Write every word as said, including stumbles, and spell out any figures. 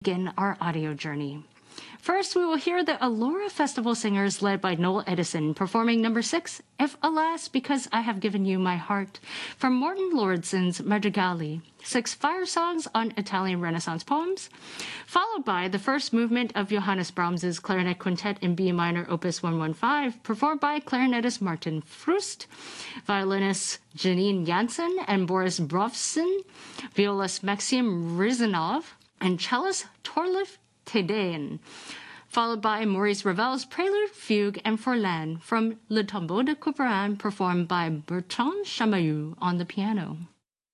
begin our audio journey. First, we will hear the Alora Festival Singers led by Noel Edison performing number six, If Alas Because I Have Given You My Heart, from Morten Lauridsen's Madrigali, six fire songs on Italian Renaissance poems, followed by the first movement of Johannes Brahms's Clarinet Quintet in B minor opus one fifteen, performed by clarinetist Martin Frust, violinists Janine Jansen and Boris Brovsin, violist Maxim Rizanov, and cellist Torleif Tedein, followed by Maurice Ravel's Prelude, Fugue, and Forlan from Le Tombeau de Couperin, performed by Bertrand Chamayou on the piano.